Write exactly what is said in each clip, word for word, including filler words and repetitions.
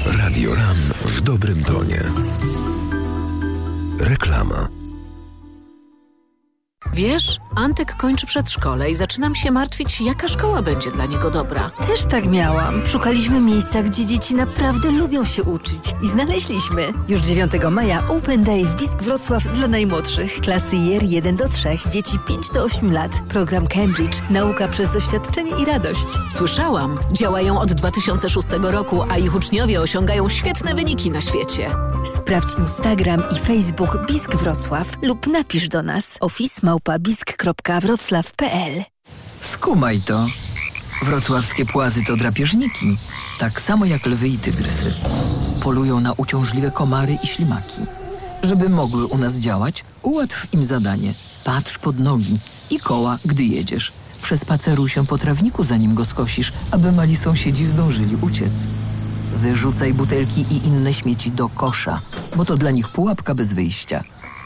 Radio RAM w dobrym tonie. Reklama. Wiesz, Antek kończy przedszkole i zaczynam się martwić, jaka szkoła będzie dla niego dobra. Też tak miałam. Szukaliśmy miejsca, gdzie dzieci naprawdę lubią się uczyć i znaleźliśmy. Już dziewiątego maja Open Day w Bisk Wrocław dla najmłodszych. Klasy J E R jeden do trzech, dzieci pięć do ośmiu lat. Program Cambridge, nauka przez doświadczenie i radość. Słyszałam, działają od dwa tysiące szóstego roku, a ich uczniowie osiągają świetne wyniki na świecie. Sprawdź Instagram i Facebook Bisk Wrocław lub napisz do nas office małpa bisk kropka wrocław kropka p l. Skumaj to. Wrocławskie płazy to drapieżniki, tak samo jak lwy i tygrysy. Polują na uciążliwe komary i ślimaki. Żeby mogły u nas działać, ułatw im zadanie. Patrz pod nogi i koła, gdy jedziesz. Przespaceruj się po trawniku, zanim go skosisz, aby mali sąsiedzi zdążyli uciec. Wyrzucaj butelki i inne śmieci do kosza, bo to dla nich pułapka bez wyjścia.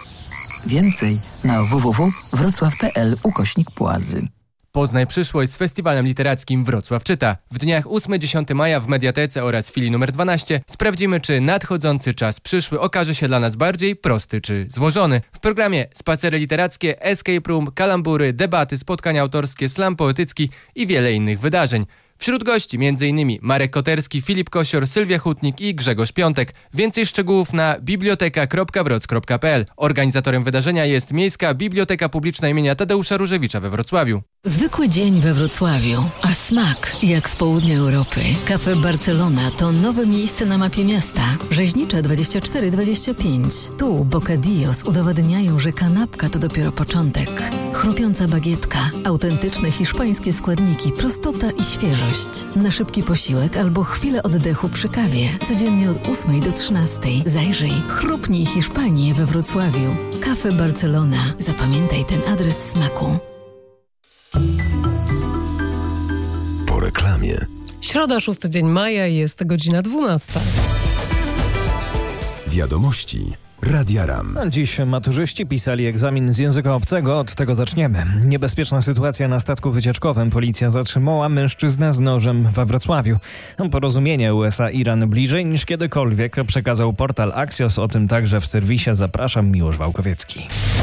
Więcej na w w w kropka wrocław kropka p l ukośnik płazy. Poznaj przyszłość z festiwalem literackim Wrocław Czyta. W dniach ósmego do dziesiątego maja w Mediatece oraz filii numer dwanaście sprawdzimy, czy nadchodzący czas przyszły okaże się dla nas bardziej prosty czy złożony. W programie spacery literackie, escape room, kalambury, debaty, spotkania autorskie, slam poetycki i wiele innych wydarzeń. Wśród gości m.in. Marek Koterski, Filip Kosior, Sylwia Hutnik i Grzegorz Piątek. Więcej szczegółów na biblioteka kropka wroc kropka p l. Organizatorem wydarzenia jest Miejska Biblioteka Publiczna imienia Tadeusza Różewicza we Wrocławiu. Zwykły dzień we Wrocławiu, a smak jak z południa Europy. Cafe Barcelona to nowe miejsce na mapie miasta. Rzeźnicza dwadzieścia cztery dwadzieścia pięć. Tu bocadillos udowadniają, że kanapka to dopiero początek. Chrupiąca bagietka, autentyczne hiszpańskie składniki, prostota i świeżość. Na szybki posiłek albo chwilę oddechu przy kawie. Codziennie od ósmej do trzynastej. Zajrzyj, chrupnij Hiszpanię we Wrocławiu. Cafe Barcelona. Zapamiętaj ten adres smaku. Po reklamie. Środa, szósty dzień maja, jest godzina dwunasta. Wiadomości Radia RAM. Dziś maturzyści pisali egzamin z języka obcego, od tego zaczniemy. Niebezpieczna sytuacja na statku wycieczkowym. Policja zatrzymała mężczyznę z nożem we Wrocławiu. Porozumienie U S A-Iran bliżej niż kiedykolwiek, przekazał portal Axios. O tym także w serwisie. Zapraszam, Miłosz Wałkowiecki.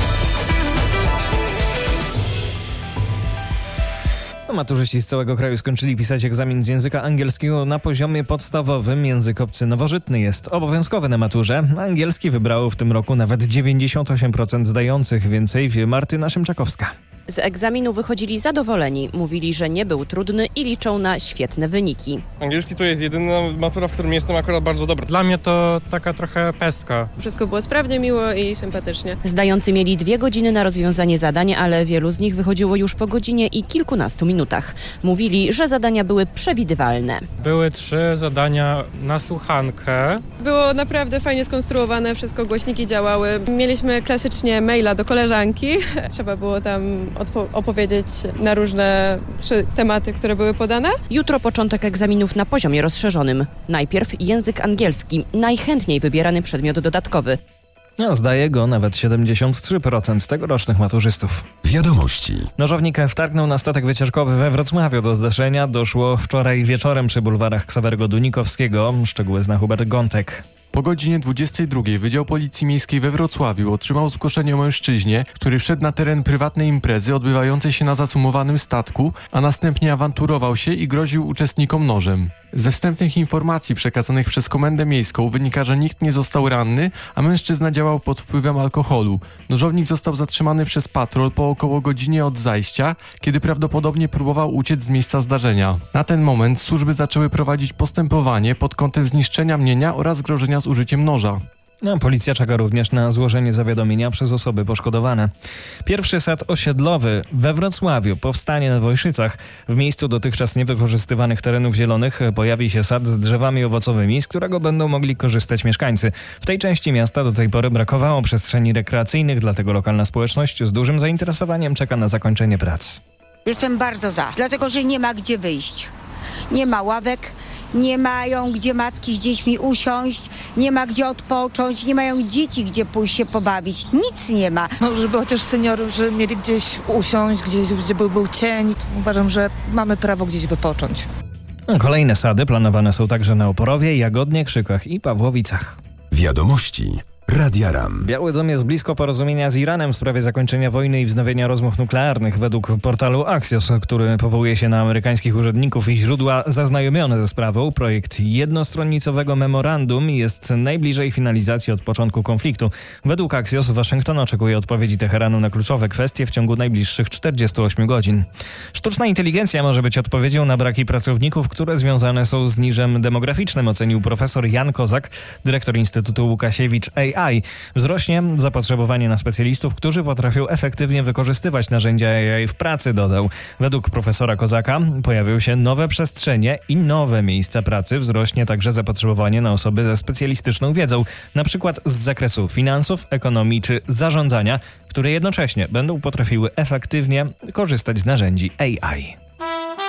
Maturzyści z całego kraju skończyli pisać egzamin z języka angielskiego na poziomie podstawowym. Język obcy nowożytny jest obowiązkowy na maturze. Angielski wybrało w tym roku nawet dziewięćdziesiąt osiem procent zdających. Więcej wie Martyna Szymczakowska. Z egzaminu wychodzili zadowoleni. Mówili, że nie był trudny i liczą na świetne wyniki. Angielski to jest jedyna matura, w którym jestem akurat bardzo dobry. Dla mnie to taka trochę pestka. Wszystko było sprawnie, miło i sympatycznie. Zdający mieli dwie godziny na rozwiązanie zadania, ale wielu z nich wychodziło już po godzinie i kilkunastu minutach. Mówili, że zadania były przewidywalne. Były trzy zadania na słuchankę. Było naprawdę fajnie skonstruowane, wszystko, głośniki działały. Mieliśmy klasycznie maila do koleżanki. Trzeba było tam Odpo- opowiedzieć na różne trzy tematy, które były podane. Jutro początek egzaminów na poziomie rozszerzonym. Najpierw język angielski, najchętniej wybierany przedmiot dodatkowy. A zdaje go nawet siedemdziesiąt trzy procent tegorocznych maturzystów. Wiadomości. Nożownik wtargnął na statek wycieczkowy we Wrocławiu. Do zdarzenia doszło wczoraj wieczorem przy bulwarach Ksawerego Dunikowskiego. Szczegóły zna Hubert Gątek. Po godzinie dwudziestej drugiej Wydział Policji Miejskiej we Wrocławiu otrzymał zgłoszenie o mężczyźnie, który wszedł na teren prywatnej imprezy odbywającej się na zacumowanym statku, a następnie awanturował się i groził uczestnikom nożem. Ze wstępnych informacji przekazanych przez Komendę Miejską wynika, że nikt nie został ranny, a mężczyzna działał pod wpływem alkoholu. Nożownik został zatrzymany przez patrol po około godzinie od zajścia, kiedy prawdopodobnie próbował uciec z miejsca zdarzenia. Na ten moment służby zaczęły prowadzić postępowanie pod kątem zniszczenia mienia oraz grożenia z użyciem noża. No, policja czeka również na złożenie zawiadomienia przez osoby poszkodowane. Pierwszy sad osiedlowy we Wrocławiu powstanie na Wojszycach. W miejscu dotychczas niewykorzystywanych terenów zielonych pojawi się sad z drzewami owocowymi, z którego będą mogli korzystać mieszkańcy. W tej części miasta do tej pory brakowało przestrzeni rekreacyjnych, dlatego lokalna społeczność z dużym zainteresowaniem czeka na zakończenie prac. Jestem bardzo za, dlatego że nie ma gdzie wyjść. Nie ma ławek, nie mają gdzie matki z dziećmi usiąść, nie ma gdzie odpocząć, nie mają dzieci gdzie pójść się pobawić. Nic nie ma. No, żeby było też seniorów, że mieli gdzieś usiąść, gdzieś, gdzie był, był cień. Uważam, że mamy prawo gdzieś wypocząć. Kolejne sady planowane są także na Oporowie, Jagodnie, Krzykach i Pawłowicach. Wiadomości Radia RAM. Biały Dom jest blisko porozumienia z Iranem w sprawie zakończenia wojny i wznowienia rozmów nuklearnych. Według portalu Axios, który powołuje się na amerykańskich urzędników i źródła zaznajomione ze sprawą, projekt jednostronnicowego memorandum jest najbliżej finalizacji od początku konfliktu. Według Axios Waszyngton oczekuje odpowiedzi Teheranu na kluczowe kwestie w ciągu najbliższych czterdziestu ośmiu godzin. Sztuczna inteligencja może być odpowiedzią na braki pracowników, które związane są z niżem demograficznym, ocenił profesor Jan Kozak, dyrektor Instytutu Łukasiewicz A I. Wzrośnie zapotrzebowanie na specjalistów, którzy potrafią efektywnie wykorzystywać narzędzia A I w pracy, dodał. Według profesora Kozaka pojawią się nowe przestrzenie i nowe miejsca pracy. Wzrośnie także zapotrzebowanie na osoby ze specjalistyczną wiedzą, na przykład z zakresu finansów, ekonomii czy zarządzania, które jednocześnie będą potrafiły efektywnie korzystać z narzędzi A I.